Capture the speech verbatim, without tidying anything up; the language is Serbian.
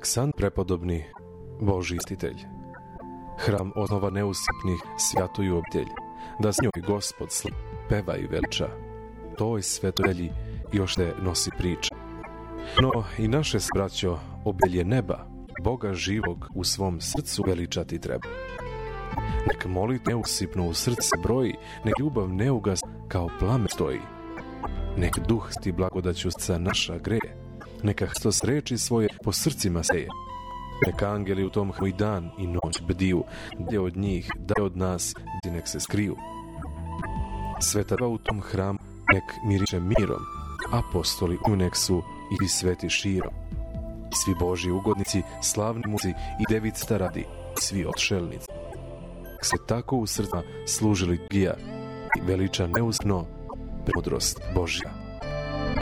Aleksandar prepodobni, Božji istitelj. Hram osnova neusipnih svjatuju obitelj, da s njoj Gospod sli, peva i veliča. Toj svetojelji još te nosi priča. No i naše braćo, obitelj neba, Boga živog u svom srcu veličati treba. Nek molit neusipno u srce broji, nek ljubav ne ugas kao plame stoji. Nek duh ti blagodaću srca naša greje, neka Hristos reči svoje po srcima seje. Neka angeli u tom hramu i dan i noć bdiju, da od njih, da od nas, gdje nek se skriju. Sveta dva u tom hramu nek miriše mirom, apostoli u nek su i sveti širom. Svi Božji ugodnici, slavni muci i devica radi, svi odšelnici. Nek se tako u srcima služili gija i veliča neuspno premudrost Božja.